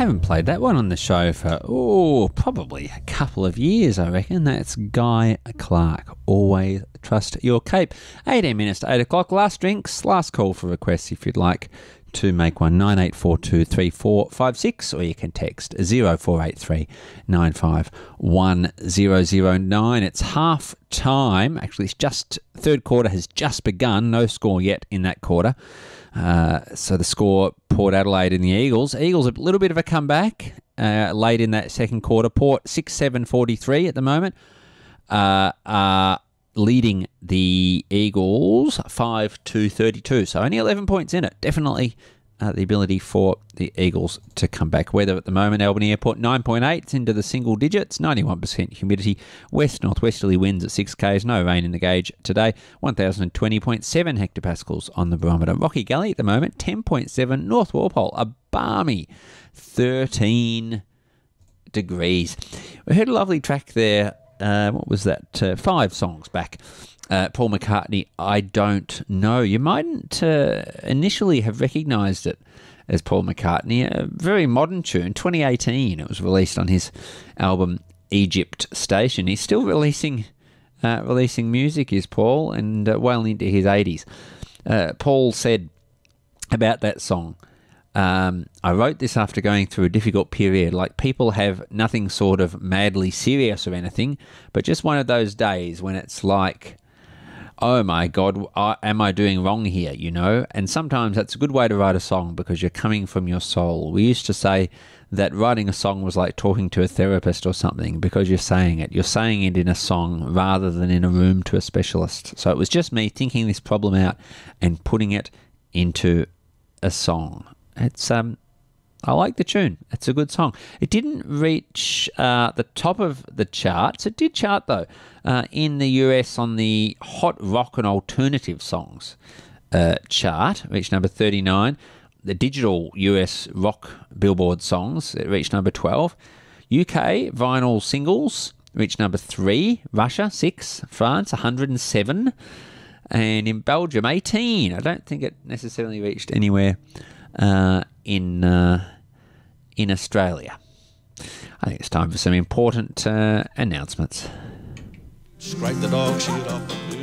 Haven't played that one on the show for, probably a couple of years, I reckon. That's Guy Clark. Always trust your cape. 18 minutes to 8 o'clock. Last drinks, last call for requests if you'd like to make one. 9842 3456, or you can text 0483 951009. It's half time. Actually, it's just third quarter has just begun. No score yet in that quarter. So the score, Port Adelaide and the Eagles. Eagles a little bit of a comeback late in that second quarter. Port 6-7-43 at the moment. Leading the Eagles 5-32. So only 11 points in it. Definitely the ability for the Eagles to come back. Weather at the moment, Albany Airport 9.8. It's into the single digits. 91% humidity. West-northwesterly winds at 6 k's. No rain in the gauge today. 1,020.7 hectopascals on the barometer. Rocky Gully at the moment 10.7. North Walpole a balmy 13 degrees. We heard a lovely track there. What was that? 5 songs back. Paul McCartney, I Don't Know. You mightn't initially have recognised it as Paul McCartney. A very modern tune. 2018, it was released on his album Egypt Station. He's still releasing music, is Paul, and well into his 80s. Paul said about that song, I wrote this after going through a difficult period. Like, people have nothing sort of madly serious or anything, but just one of those days when it's like, oh my God, am I doing wrong here, you know? And sometimes that's a good way to write a song because you're coming from your soul. We used to say that writing a song was like talking to a therapist or something because you're saying it. You're saying it in a song rather than in a room to a specialist. So it was just me thinking this problem out and putting it into a song. It's I like the tune. It's a good song. It didn't reach the top of the charts. It did chart, though, in the US on the Hot Rock and Alternative Songs chart. It reached number 39. The digital US rock Billboard songs, it reached number 12. UK vinyl singles reached number 3. Russia, 6. France, 107. And in Belgium, 18. I don't think it necessarily reached anywhere in Australia. I think it's time for some important announcements. Scrape the dog shit off the blue